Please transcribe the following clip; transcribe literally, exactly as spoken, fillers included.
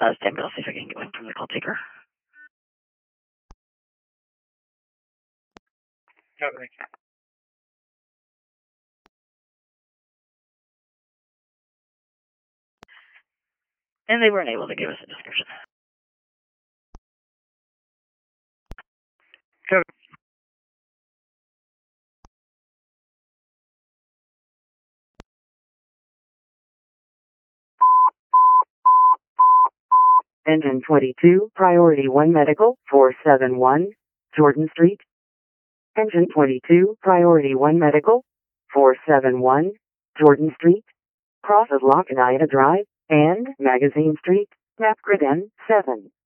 Uh, stand by, I'll see if I can get one from the call taker. Okay. And they weren't able to give us a description. Good. Engine twenty-two, Priority one Medical, four seven one, Jordan Street. Engine twenty-two, Priority one Medical, four seven one, Jordan Street. Cross of Lock and Ida Drive, and Magazine Street, Napgrid N seven.